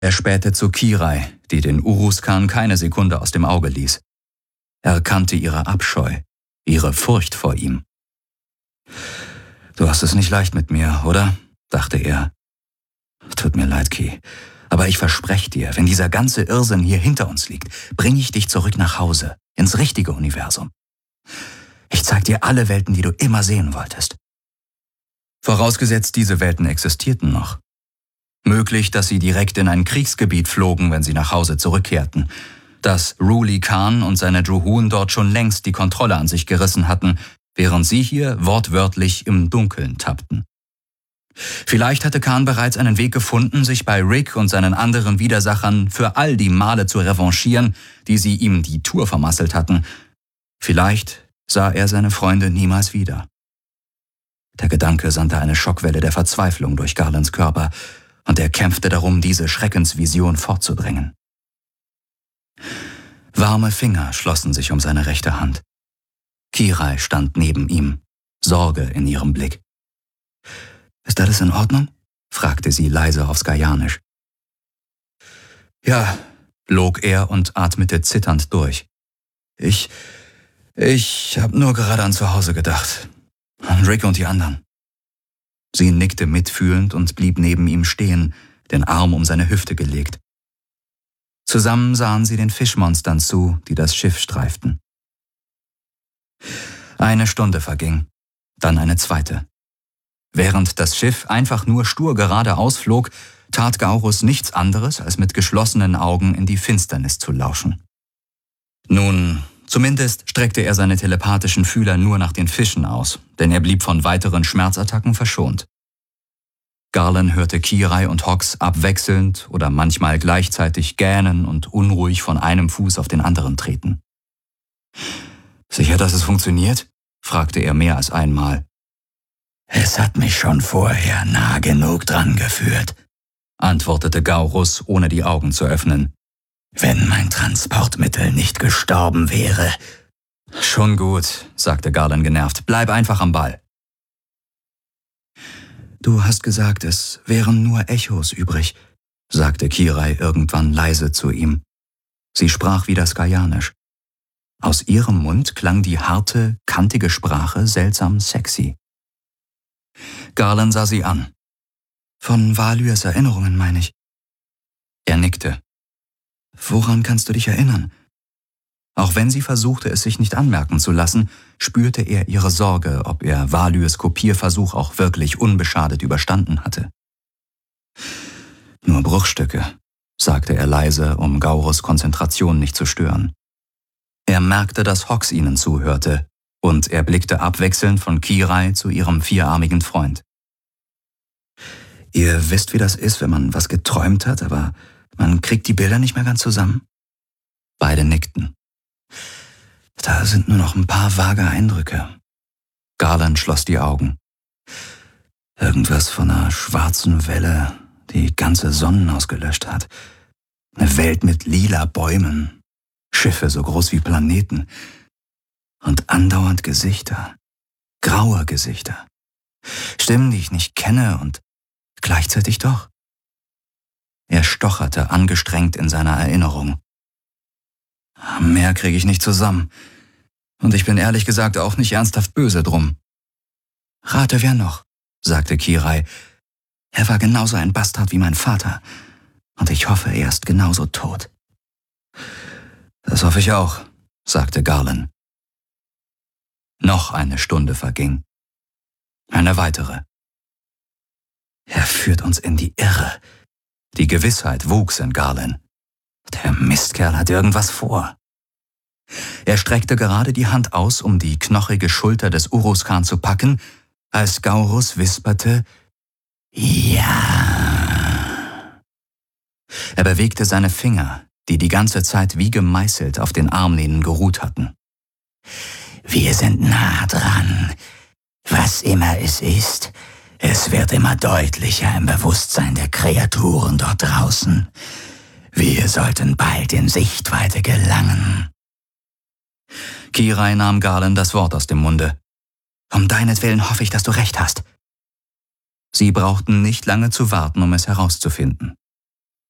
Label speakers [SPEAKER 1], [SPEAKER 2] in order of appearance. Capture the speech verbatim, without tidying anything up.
[SPEAKER 1] Er spähte zu Kirai, die den Uruzkan keine Sekunde aus dem Auge ließ. Er kannte ihre Abscheu, ihre Furcht vor ihm. »Du hast es nicht leicht mit mir, oder?« dachte er. »Tut mir leid, Ki, aber ich verspreche dir, wenn dieser ganze Irrsinn hier hinter uns liegt, bringe ich dich zurück nach Hause, ins richtige Universum. Ich zeig dir alle Welten, die du immer sehen wolltest.« Vorausgesetzt, diese Welten existierten noch. Möglich, dass sie direkt in ein Kriegsgebiet flogen, wenn sie nach Hause zurückkehrten, dass Ruli Khan und seine Druhun dort schon längst die Kontrolle an sich gerissen hatten, während sie hier wortwörtlich im Dunkeln tappten. Vielleicht hatte Khan bereits einen Weg gefunden, sich bei Rick und seinen anderen Widersachern für all die Male zu revanchieren, die sie ihm die Tour vermasselt hatten. Vielleicht sah er seine Freunde niemals wieder. Der Gedanke sandte eine Schockwelle der Verzweiflung durch Garlands Körper, und er kämpfte darum, diese Schreckensvision fortzudrängen. Warme Finger schlossen sich um seine rechte Hand. Kirai stand neben ihm, Sorge in ihrem Blick. »Ist alles in Ordnung?« fragte sie leise auf Skajanisch. »Ja«, log er und atmete zitternd durch. »Ich, ich habe nur gerade an zu Hause gedacht. An Rick und die anderen.« Sie nickte mitfühlend und blieb neben ihm stehen, den Arm um seine Hüfte gelegt. Zusammen sahen sie den Fischmonstern zu, die das Schiff streiften. Eine Stunde verging, dann eine zweite. Während das Schiff einfach nur stur geradeaus flog, tat Gaurus nichts anderes, als mit geschlossenen Augen in die Finsternis zu lauschen. Nun, zumindest streckte er seine telepathischen Fühler nur nach den Fischen aus, denn er blieb von weiteren Schmerzattacken verschont. Garland hörte Kirai und Hox abwechselnd oder manchmal gleichzeitig gähnen und unruhig von einem Fuß auf den anderen treten. »Sicher, dass es funktioniert?« fragte er mehr als einmal. »Es hat mich schon vorher nah genug dran geführt«, antwortete Gaurus, ohne die Augen zu öffnen. »Wenn mein Transportmittel nicht gestorben wäre.« »Schon gut«, sagte Garland genervt. »Bleib einfach am Ball.« »Du hast gesagt, es wären nur Echos übrig«, sagte Kirai irgendwann leise zu ihm. Sie sprach wieder Skajanisch. Aus ihrem Mund klang die harte, kantige Sprache seltsam sexy. Garland sah sie an. »Von Valyrs Erinnerungen, meine ich.« Er nickte. »Woran kannst du dich erinnern?« Auch wenn sie versuchte, es sich nicht anmerken zu lassen, spürte er ihre Sorge, ob er Valyrs Kopierversuch auch wirklich unbeschadet überstanden hatte. »Nur Bruchstücke«, sagte er leise, um Gaurus Konzentration nicht zu stören. Er merkte, dass Hox ihnen zuhörte, und er blickte abwechselnd von Kirai zu ihrem vierarmigen Freund. »Ihr wisst, wie das ist, wenn man was geträumt hat, aber man kriegt die Bilder nicht mehr ganz zusammen?« Beide nickten. »Da sind nur noch ein paar vage Eindrücke.« Garland schloss die Augen. »Irgendwas von einer schwarzen Welle, die ganze Sonnen ausgelöscht hat. Eine Welt mit lila Bäumen, Schiffe so groß wie Planeten und andauernd Gesichter, graue Gesichter. Stimmen, die ich nicht kenne und gleichzeitig doch.« Er stocherte angestrengt in seiner Erinnerung. »Mehr kriege ich nicht zusammen. Und ich bin ehrlich gesagt auch nicht ernsthaft böse drum.« »Rate, wer noch?« sagte Kirai. »Er war genauso ein Bastard wie mein Vater. Und ich hoffe, er ist genauso tot.« »Das hoffe ich auch«, sagte Garland. Noch eine Stunde verging. Eine weitere. »Er führt uns in die Irre.« Die Gewissheit wuchs in Garland. Der Mistkerl hat irgendwas vor. Er streckte gerade die Hand aus, um die knochige Schulter des Uruzkan zu packen, als Gaurus wisperte, »Ja.« Er bewegte seine Finger, die die ganze Zeit wie gemeißelt auf den Armlehnen geruht hatten. »Wir sind nah dran. Was immer es ist, es wird immer deutlicher im Bewusstsein der Kreaturen dort draußen. Wir sollten bald in Sichtweite gelangen.« Kirai nahm Garland das Wort aus dem Munde. »Um deinetwillen hoffe ich, dass du recht hast.« Sie brauchten nicht lange zu warten, um es herauszufinden.